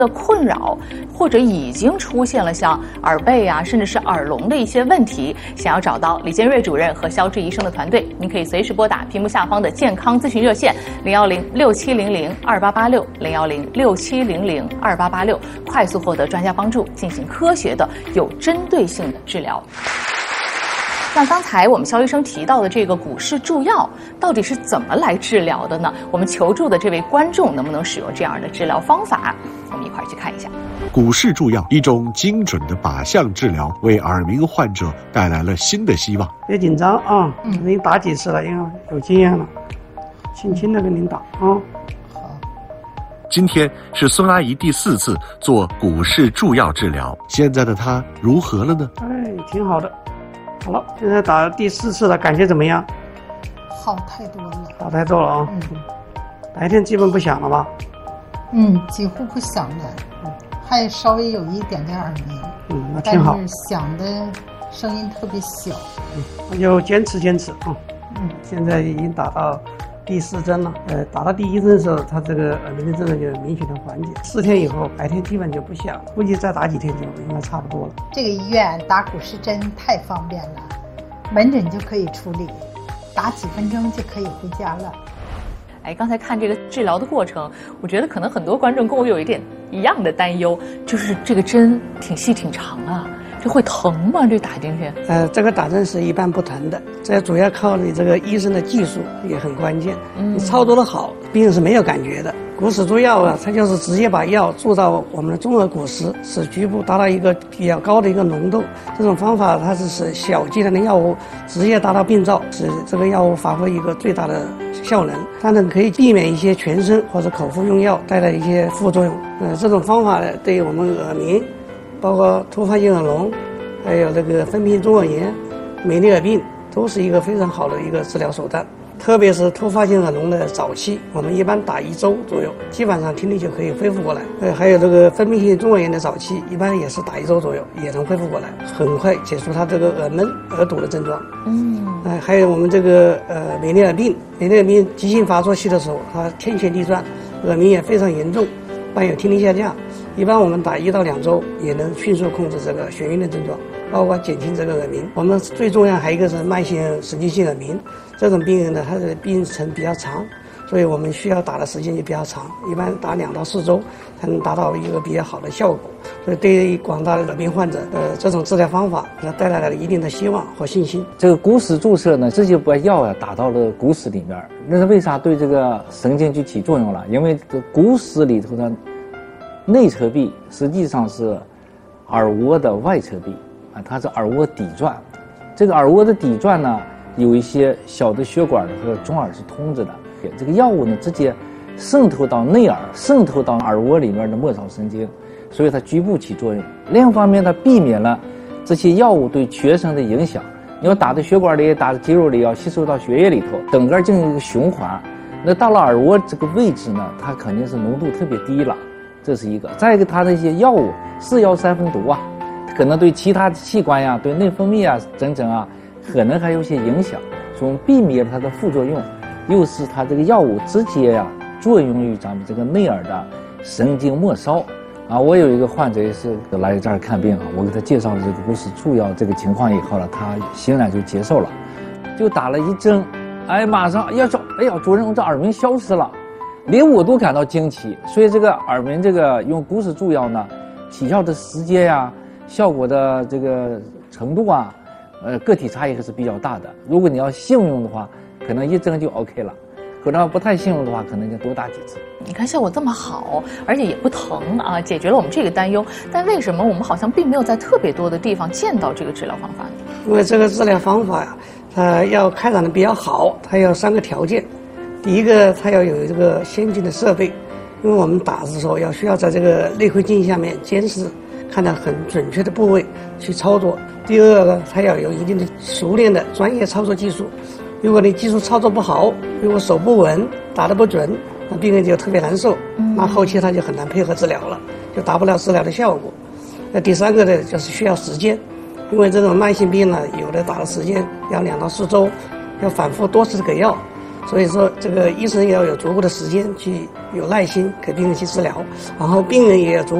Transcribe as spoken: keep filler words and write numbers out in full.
的困扰，或者已经出现了像耳背啊，甚至是耳聋的一些问题，想要找到李建瑞主任和肖志医生的团队，您可以随时拨打屏幕下方的健康咨询热线零幺零六七零零二八八六零幺零六七零零二八八六，快速获得专家帮助，进行科学的、有针对性的治疗。那刚才我们肖医生提到的这个股市助药到底是怎么来治疗的呢？我们求助的这位观众能不能使用这样的治疗方法？我们一块儿去看一下。 股市助药，一种精准的靶向治疗，为耳鸣患者带来了新的希望。 别紧张啊，嗯，给你打几次了，因为有经验了，轻轻的给您打啊。 今天是孙阿姨第四次做股市助药治疗，现在的她如何了呢？ 哎，挺好的。好了，现在打第四次了，感觉怎么样？ 好太多了， 好太多了啊！嗯，白天基本不响了吧？ 嗯，几乎不响了，嗯，还稍微有一点点耳鸣， 嗯，那挺好。 但是响的声音特别小， 嗯，那就坚持坚持啊。嗯，现在已经打到第四针了，呃，打到第一针的时候，它这个耳鸣的症状就明显的缓解。四天以后，白天基本就不响，估计再打几天就应该差不多了。 这个医院打股市针太方便了，门诊就可以处理，打几分钟就可以回家了。 哎，刚才看这个治疗的过程，我觉得可能很多观众跟我有一点一样的担忧，就是这个针挺细挺长啊。这会疼吗？这打进去？ 呃，这个打针是一般不疼的，这主要靠你这个医生的技术也很关键。嗯，你操作的好，病人是没有感觉的。股室注药啊，它就是直接把药注到我们的中耳骨室，使局部达到一个比较高的一个浓度。这种方法它是使小剂量的药物直接达到病灶，使这个药物发挥一个最大的效能。它呢可以避免一些全身或者口服用药带来的一些副作用。呃，这种方法呢，对于我们耳鸣，包括突发性耳聋，还有这个分泌性中耳炎、美尼尔病，都是一个非常好的一个治疗手段。特别是突发性耳聋的早期，我们一般打一周左右，基本上听力就可以恢复过来。呃，还有这个分泌性中耳炎的早期，一般也是打一周左右，也能恢复过来，很快解除它这个耳闷、耳堵的症状。嗯，呃，还有我们这个呃美尼尔病，美尼尔病急性发作期的时候，它天旋地转，耳鸣也非常严重，伴有听力下降。一般我们打一到两周也能迅速控制这个眩晕的症状，包括减轻这个耳鸣。我们最重要还有一个是慢性神经性耳鸣，这种病人呢，他的病程比较长，所以我们需要打的时间就比较长，一般打两到四周才能达到一个比较好的效果。所以对于广大的耳病患者，呃，这种治疗方法给他带来了一定的希望和信心。 这个骨室注射呢，直接把药啊打到了骨室里面，那是为啥对这个神经就起作用了？因为这骨室里头的内侧壁实际上是耳蜗的外侧壁啊，它是耳蜗底转。这个耳蜗的底转呢，有一些小的血管和中耳是通着的。这个药物呢，直接渗透到内耳，渗透到耳蜗里面的末梢神经，所以它局部起作用。另一方面，它避免了这些药物对全身的影响。你要打在血管里，打在肌肉里，要吸收到血液里头，整个进行一个循环。那到了耳蜗这个位置呢，它肯定是浓度特别低了。这是一个，再一个，它的一些药物是药三分毒啊，可能对其他器官呀、对内分泌啊等等啊，可能还有些影响。所以我们避免了它的副作用，又是它这个药物直接呀、啊、作用于咱们这个内耳的神经末梢啊。我有一个患者也是来这儿看病啊，我给他介绍了这个股室助药这个情况以后呢，他欣然就接受了，就打了一针，哎，马上要说，哎呀，主任，我这耳鸣消失了。连我都感到惊奇，所以这个耳鸣这个用股室助药呢，起效的时间呀、啊、效果的这个程度啊，呃，个体差异还是比较大的。如果你要幸运的话，可能一针就 OK 了；可能不太幸运的话，可能就多打几次。 你看效果这么好，而且也不疼啊，解决了我们这个担忧。但为什么我们好像并没有在特别多的地方见到这个治疗方法呢？ 因为这个治疗方法呀，它要开展的比较好，它有三个条件。第一个，它要有这个先进的设备，因为我们打的时候要需要在这个内窥镜下面监视，看到很准确的部位去操作。第二个，它要有一定的熟练的专业操作技术。如果你技术操作不好，如果手不稳，打得不准，那病人就特别难受，那后期他就很难配合治疗了，就达不了治疗的效果。那第三个呢，就是需要时间，因为这种慢性病呢，有的打的时间要两到四周，要反复多次给药。 所以说，这个医生也要有足够的时间去有耐心给病人去治疗，然后病人也要足。